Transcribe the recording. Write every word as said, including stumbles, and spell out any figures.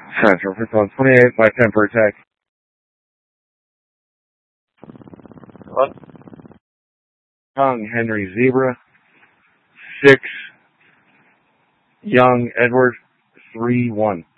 Central, Fifth twenty-eight by ten per attack. What? Young Henry Zebra. Six. Young Edward. Three one.